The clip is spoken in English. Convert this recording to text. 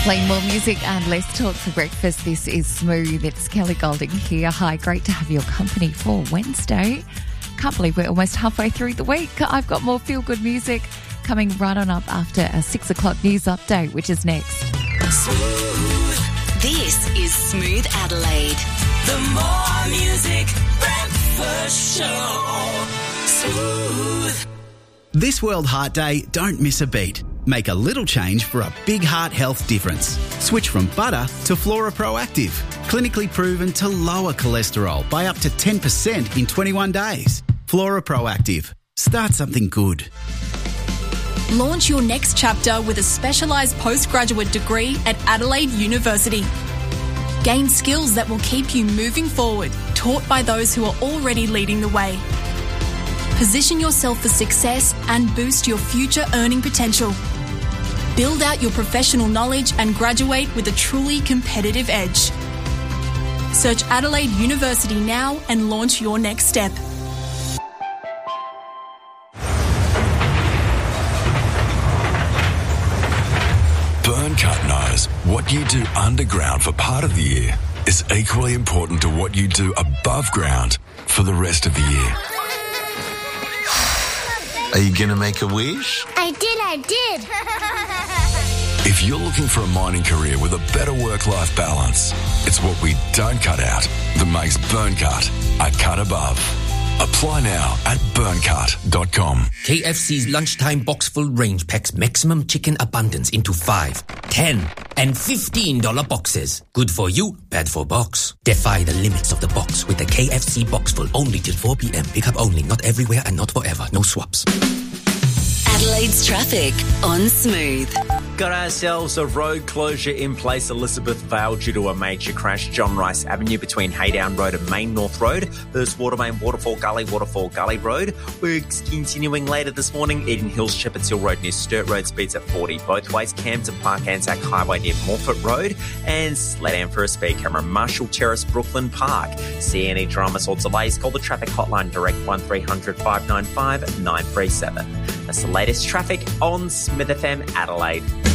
Playing more music and less talk for breakfast. This is Smooth. It's Kelly Golding here. Hi, great to have your company for Wednesday. Can't believe we're almost halfway through the week. I've got more feel-good music coming right on up after a 6 o'clock news update, which is next. Smooth. This is Smooth Adelaide. The More Music Breakfast Show. Smooth. This World Heart Day, don't miss a beat. Make a little change for a big heart health difference. Switch from butter to Flora Proactive. Clinically proven to lower cholesterol by up to 10% in 21 days. Flora Proactive. Start something good. Launch your next chapter with a specialised postgraduate degree at Adelaide University. Gain skills that will keep you moving forward, taught by those who are already leading the way. Position yourself for success and boost your future earning potential. Build out your professional knowledge and graduate with a truly competitive edge. Search Adelaide University now and launch your next step. Burncut knows what you do underground for part of the year is equally important to what you do above ground for the rest of the year. Are you going to make a wish? I did. If you're looking for a mining career with a better work-life balance, it's what we don't cut out that makes Burncut a cut above. Apply now at burncut.com. KFC's lunchtime box-full range packs maximum chicken abundance into 5, 10 and $15 boxes. Good for you, bad for box. Defy the limits of the box with the KFC box-full only till 4 p.m. Pick up only, not everywhere and not forever. No swaps. Adelaide's traffic on Smooth. Got ourselves a road closure in place, Elizabeth Vale, due to a major crash. John Rice Avenue between Haydown Road and Main North Road. There's Watermain, Waterfall Gully Road. We're continuing later this morning. Eden Hills, Shepherds Hill Road near Sturt Road, speeds at 40 both ways. Campton Park, Anzac Highway near Morford Road. And Sledam for a speed camera, Marshall Terrace, Brooklyn Park. See any dramas or delays, call the traffic hotline direct 1300 595 937. That's the latest traffic on Smith FM Adelaide.